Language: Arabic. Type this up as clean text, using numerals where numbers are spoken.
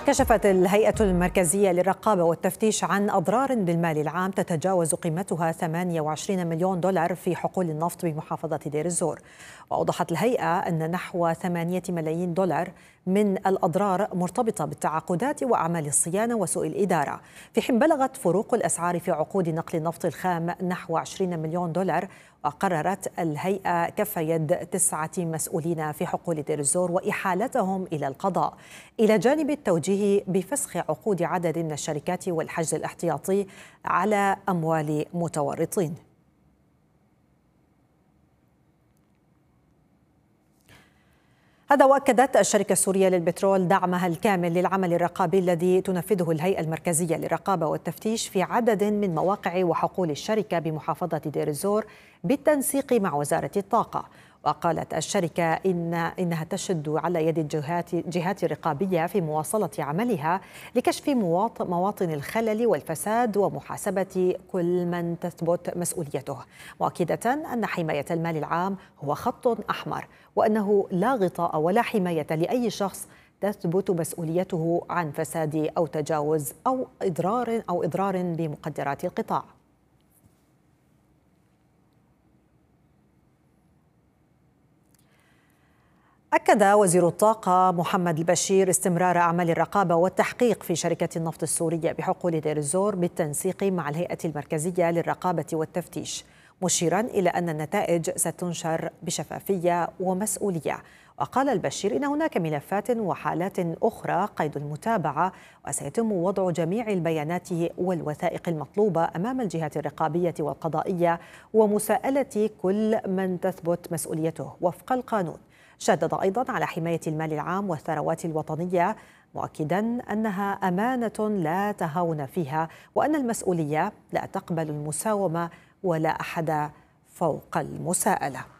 كشفت الهيئة المركزية للرقابة والتفتيش عن أضرار بالمال العام تتجاوز قيمتها 28 مليون دولار في حقول النفط بمحافظة دير الزور. وأوضحت الهيئة أن نحو 8 ملايين دولار من الأضرار مرتبطة بالتعاقدات وأعمال الصيانة وسوء الإدارة، في حين بلغت فروق الأسعار في عقود نقل النفط الخام نحو 20 مليون دولار. وقررت الهيئة كف يد 9 مسؤولين في حقول دير الزور وإحالتهم إلى القضاء، إلى جانب التوجيه بفسخ عقود عدد من الشركات والحجز الاحتياطي على أموال متورطين. هذا وأكدت الشركة السورية للبترول دعمها الكامل للعمل الرقابي الذي تنفذه الهيئة المركزية للرقابة والتفتيش في عدد من مواقع وحقول الشركة بمحافظة دير الزور بالتنسيق مع وزارة الطاقة. وقالت الشركة إنها تشد على يد الجهات الرقابية في مواصلة عملها لكشف مواطن الخلل والفساد ومحاسبة كل من تثبت مسؤوليته، مؤكدة أن حماية المال العام هو خط أحمر، وأنه لا غطاء ولا حماية لأي شخص تثبت مسؤوليته عن فساد أو تجاوز أو إضرار بمقدرات القطاع. أكد وزير الطاقة محمد البشير استمرار أعمال الرقابة والتحقيق في شركة النفط السورية بحقول دير الزور بالتنسيق مع الهيئة المركزية للرقابة والتفتيش، مشيرا إلى أن النتائج ستنشر بشفافية ومسؤولية. وقال البشير إن هناك ملفات وحالات أخرى قيد المتابعة، وسيتم وضع جميع البيانات والوثائق المطلوبة أمام الجهات الرقابية والقضائية ومساءلة كل من تثبت مسؤوليته وفق القانون. شدد أيضا على حماية المال العام والثروات الوطنية، مؤكدا أنها أمانة لا تهاون فيها، وأن المسؤولية لا تقبل المساومة ولا أحد فوق المساءلة.